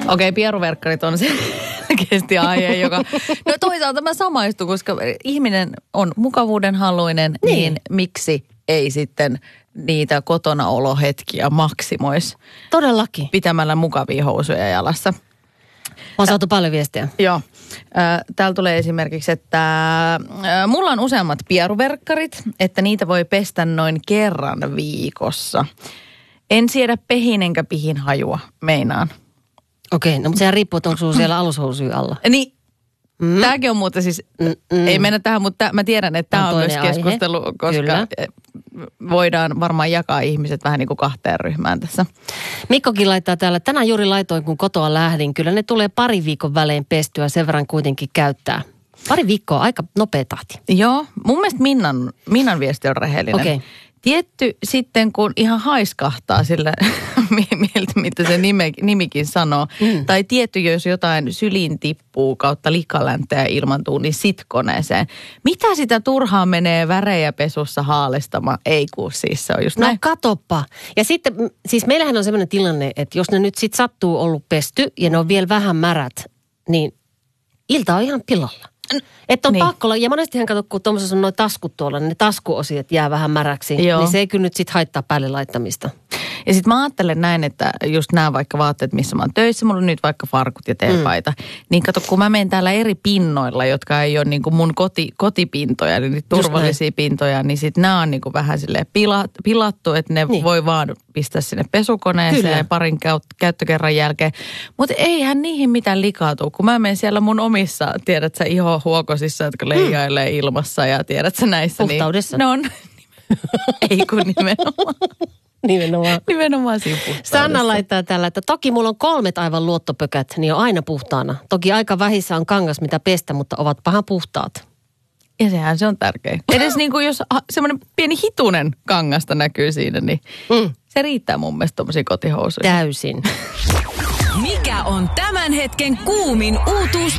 Okei, pieruverkkarit on selkeästi aihe, joka... No toisaalta mä samaistun, koska ihminen on mukavuuden haluinen, niin miksi ei sitten niitä kotona olohetkiä maksimoisi? Todellakin. Pitämällä mukavia housuja jalassa. On saatu paljon viestiä. Joo. Täällä tulee esimerkiksi, että mulla on useammat pieruverkkarit, että niitä voi pestä noin kerran viikossa. En siedä pehin enkä pihin hajua, meinaan. Okei, no mutta sehän riippuu, että onko sulla siellä alushousuja alla. Niin, tämäkin on muuten siis, ei mennä tähän, mutta mä tiedän, että tämä on myös keskustelu, aihe. Koska Kyllä. voidaan varmaan jakaa ihmiset vähän niin kuin kahteen ryhmään tässä. Mikkokin laittaa täällä, tänään juuri laitoin, kun kotoa lähdin. Kyllä ne tulee pari viikon välein pestyä, sen verran kuitenkin käyttää. Pari viikkoa, aika nopea tahti. Joo, mun mielestä Minnan viesti on rehellinen. Okei. Tietty sitten, kun ihan haiskahtaa sillä, mitä se nimikin sanoo, tai tietty, jos jotain syliin tippuu kautta likalänteä ilmantuu, niin sitkoneeseen. Mitä sitä turhaan menee värejä pesussa haalistamaan? Ei kun siis se on just näin. No katoppa. Ja sitten, siis meillähän on sellainen tilanne, että jos ne nyt sit sattuu ollut pesty ja ne on vielä vähän märät, niin ilta on ihan pilalla. Että on pakko olla, ja monestihan kato, kun tuommoisessa on noin taskut tuolla, niin ne taskuosiat jää vähän märäksi, Joo. niin se ei kyllä nyt sit haittaa päälle laittamista. Ja sit mä ajattelen näin, että just nämä vaikka vaatteet, missä mä oon töissä, mulla on nyt vaikka farkut ja teepaita. Niin kato, kun mä menen täällä eri pinnoilla, jotka ei ole niin kuin mun kotipintoja, niin turvallisia pintoja, niin sit nämä on niin kuin vähän silleen pilattu, että ne voi vaan pistää sinne pesukoneeseen parin käyttökerran jälkeen. Mutta eihän niihin mitään likautuu, kun mä menen siellä mun omissa, tiedät sä, ihohuokosissa, jotka leijailee ilmassa ja tiedät sä näissä. Puhtaudessa. Niin, ne on, ei kun nimenomaan. Nimenomaan siinä puhtaudessa. Sanna laittaa tällä, että toki mulla on 3 aivan luottopökät, niin on aina puhtaana. Toki aika vähissä on kangas, mitä pestä, mutta ovat pahan puhtaat. Ja sehän se on tärkeä. Edes niin kuin jos semmoinen pieni hitunen kangasta näkyy siinä, niin se riittää mun mielestä tommosia kotihousuja. Täysin. Mikä on tämän hetken kuumin uutuus